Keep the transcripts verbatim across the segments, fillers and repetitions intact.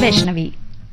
वैष्णवी।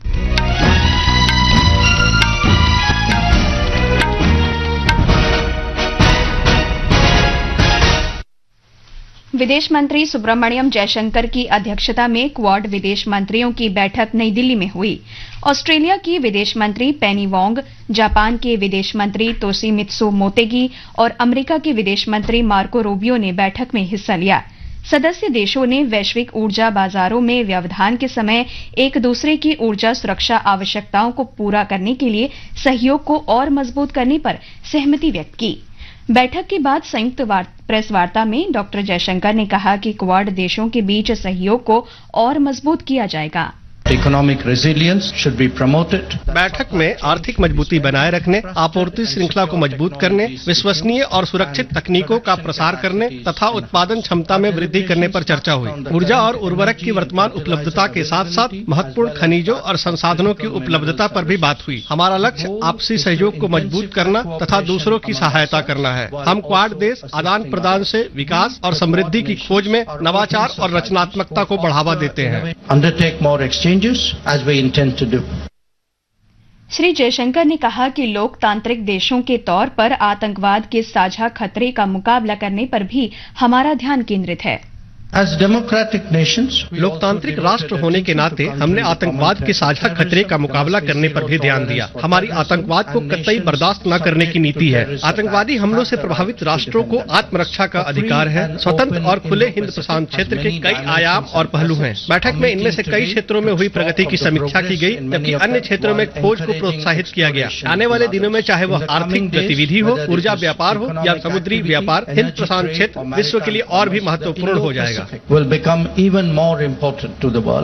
विदेश मंत्री सुब्रमण्यम जयशंकर की अध्यक्षता में क्वाड विदेश मंत्रियों की बैठक नई दिल्ली में हुई। ऑस्ट्रेलिया की विदेश मंत्री पेनी वोंग, जापान के विदेश मंत्री तोशिमित्सु मोतेगी और अमेरिका के विदेश मंत्री मार्को रूबियो ने बैठक में हिस्सा लिया। सदस्य देशों ने वैश्विक ऊर्जा बाजारों में व्यवधान के समय एक दूसरे की ऊर्जा सुरक्षा आवश्यकताओं को पूरा करने के लिए सहयोग को और मजबूत करने पर सहमति व्यक्त की। बैठक के बाद संयुक्त प्रेस वार्ता में डॉक्टर जयशंकर ने कहा कि क्वाड देशों के बीच सहयोग को और मजबूत किया जाएगा। Economic resilience should be promoted. बैठक में आर्थिक मजबूती बनाए रखने, आपूर्ति श्रृंखला को मजबूत करने, विश्वसनीय और सुरक्षित तकनीकों का प्रसार करने तथा उत्पादन क्षमता में वृद्धि करने पर चर्चा हुई। ऊर्जा और उर्वरक की वर्तमान उपलब्धता के साथ साथ महत्वपूर्ण खनिजों और संसाधनों की उपलब्धता पर भी बात हुई। हमारा लक्ष्य आपसी सहयोग को मजबूत करना तथा दूसरों की सहायता करना है। हम क्वाड देश आदान प्रदान से विकास और समृद्धि की खोज में नवाचार और रचनात्मकता को बढ़ावा देते हैं। Undertake more exchanges as we intend to do. Shri Jaishankar ने कहा कि लोकतांत्रिक देशों के तौर पर आतंकवाद के साझा खतरे का मुकाबला करने पर भी हमारा ध्यान केंद्रित है। As democratic nations, लोकतांत्रिक राष्ट्र होने के नाते हमने आतंकवाद के साझा खतरे का मुकाबला करने पर भी ध्यान दिया। हमारी आतंकवाद को कतई बर्दाश्त न करने की नीति है। आतंकवादी हमलों से प्रभावित राष्ट्रों को आत्मरक्षा का अधिकार है। स्वतंत्र और खुले हिंद प्रशांत क्षेत्र के कई आयाम और पहलू हैं। बैठक में इनमें से कई क्षेत्रों में हुई प्रगति की समीक्षा की गई, जबकि अन्य क्षेत्रों में खोज को प्रोत्साहित किया गया। आने वाले दिनों में चाहे वह आर्थिक गतिविधि हो, ऊर्जा व्यापार हो या समुद्री व्यापार, हिंद प्रशांत क्षेत्र विश्व के लिए और भी महत्वपूर्ण हो जाएगा। will become even more important to the world.